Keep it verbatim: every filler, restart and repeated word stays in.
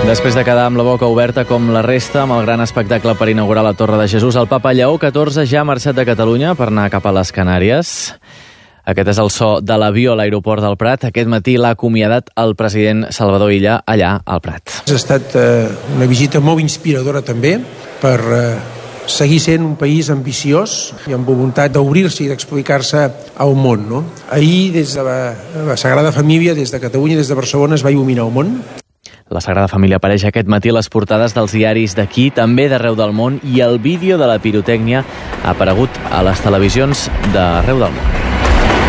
Després de quedar amb la boca oberta com la resta amb el gran espectacle per inaugurar la Torre de Jesús, el papa Lleó catorze ja ha marxat de Catalunya per anar cap a les Canàries. Aquest és el so de l'avió a l'aeroport del Prat. Aquest matí l'ha acomiadat el president Salvador Illa allà al Prat. Ha estat eh, una visita molt inspiradora també per eh, seguir sent un país ambiciós i amb voluntat d'obrir-se i d'explicar-se al món. No? Ahir, des de la, la Sagrada Família, des de Catalunya, des de Barcelona, es va il·luminar el món. La Sagrada Família apareix aquest matí a les portades dels diaris d'aquí, també d'arreu del món, i el vídeo de la pirotècnia ha aparegut a les televisions d'arreu del món.